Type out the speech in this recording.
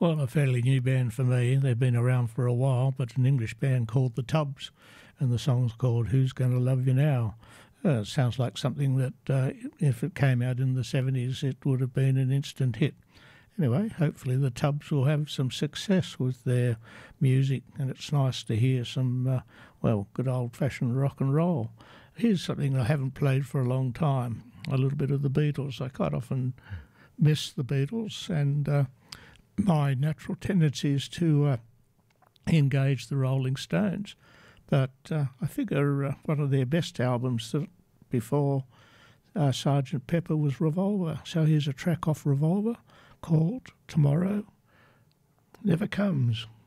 Well, a fairly new band for me. They've been around for a while, but an English band called The Tubs, and the song's called Who's Gonna Love You Now? It sounds like something that, if it came out in the 70s, it would have been an instant hit. Anyway, hopefully the Tubs will have some success with their music, and it's nice to hear some, good old-fashioned rock and roll. Here's something I haven't played for a long time, a little bit of the Beatles. I quite often miss the Beatles, and my natural tendency is to engage the Rolling Stones. But I figure one of their best albums before Sgt. Pepper was Revolver. So here's a track off Revolver called Tomorrow Never Comes.